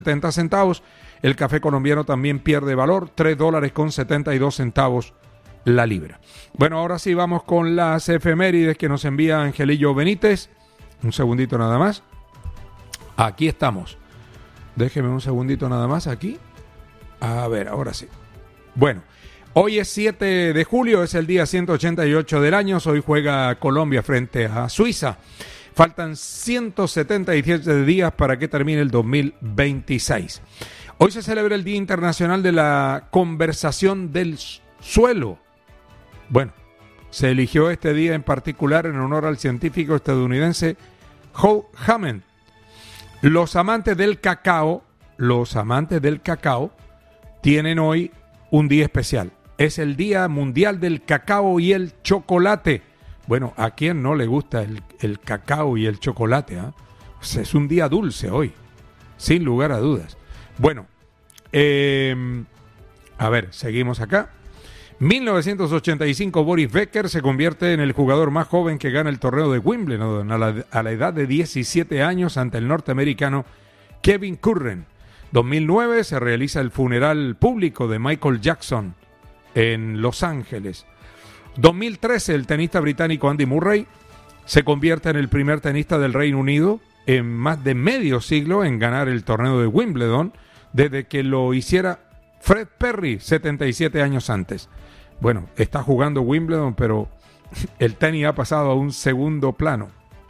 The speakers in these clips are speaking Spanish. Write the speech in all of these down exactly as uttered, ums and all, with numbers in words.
setenta centavos. El café colombiano también pierde valor, tres dólares con setenta y dos centavos la libra. Bueno, ahora sí vamos con las efemérides que nos envía Angelillo Benítez. Un segundito nada más. Aquí estamos. Déjeme un segundito nada más aquí. A ver, ahora sí. Bueno, hoy es siete de julio, es el día ciento ochenta y ocho del año. Hoy juega Colombia frente a Suiza. Faltan ciento setenta y siete días para que termine el dos mil veintiséis. Hoy se celebra el Día Internacional de la Conversación del Suelo. Bueno, se eligió este día en particular en honor al científico estadounidense Hugh Hammond. Los amantes del cacao, los amantes del cacao tienen hoy un día especial. Es el Día Mundial del Cacao y el Chocolate. Bueno, ¿a quién no le gusta el, el cacao y el chocolate? ¿eh? O sea, es un día dulce hoy, sin lugar a dudas. Bueno, eh, a ver, seguimos acá. mil novecientos ochenta y cinco, Boris Becker se convierte en el jugador más joven que gana el torneo de Wimbledon a la, a la edad de diecisiete años ante el norteamericano Kevin Curran. dos mil nueve se realiza el funeral público de Michael Jackson en Los Ángeles. dos mil trece, el tenista británico Andy Murray se convierte en el primer tenista del Reino Unido en más de medio siglo en ganar el torneo de Wimbledon, desde que lo hiciera Fred Perry setenta y siete años antes. Bueno, está jugando Wimbledon, pero el tenis ha pasado a un segundo plano.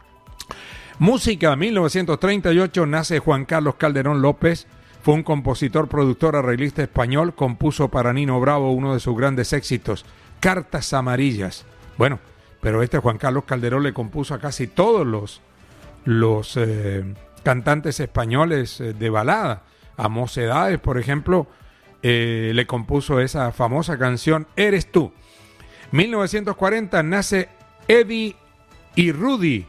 Música, mil novecientos treinta y ocho, nace Juan Carlos Calderón López. Fue un compositor, productor, arreglista español. Compuso para Nino Bravo uno de sus grandes éxitos, Cartas Amarillas. Bueno, pero este Juan Carlos Calderón le compuso a casi todos los, los eh, cantantes españoles eh, de balada. A Mocedades, por ejemplo, eh, le compuso esa famosa canción Eres tú. mil novecientos cuarenta nace Eddie y Rudy,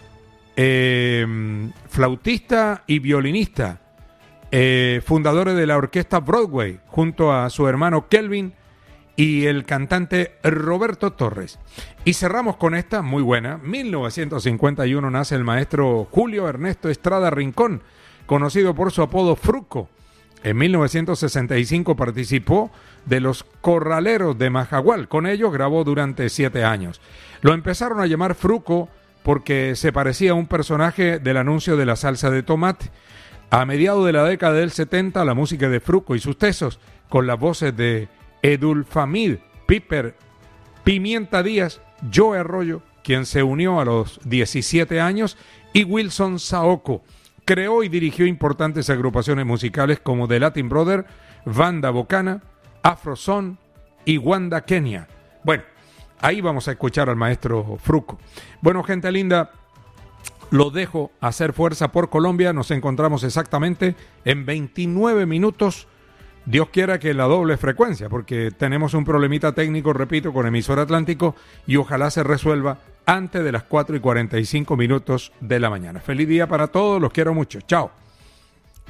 eh, flautista y violinista, eh, fundadores de la orquesta Broadway, junto a su hermano Kelvin y el cantante Roberto Torres. Y cerramos con esta muy buena. mil novecientos cincuenta y uno nace el maestro Julio Ernesto Estrada Rincón, conocido por su apodo Fruco. En mil novecientos sesenta y cinco participó de los Corraleros de Majagual. Con ellos grabó durante siete años. Lo empezaron a llamar Fruco porque se parecía a un personaje del anuncio de la salsa de tomate. A mediados de la década del setenta, la música de Fruco y sus tesos, con las voces de Edulfamid, Piper, Pimienta Díaz, Joe Arroyo, quien se unió a los diecisiete años, y Wilson Saoko. Creó y dirigió importantes agrupaciones musicales como The Latin Brother, Banda Bocana, Afroson y Wanda Kenia. Bueno, ahí vamos a escuchar al maestro Fruco. Bueno, gente linda, lo dejo hacer fuerza por Colombia. Nos encontramos exactamente en veintinueve minutos. Dios quiera que la doble frecuencia, porque tenemos un problemita técnico, repito, con Emisor Atlántico, y ojalá se resuelva antes de las cuatro y cuarenta y cinco minutos de la mañana. Feliz día para todos, los quiero mucho. Chao.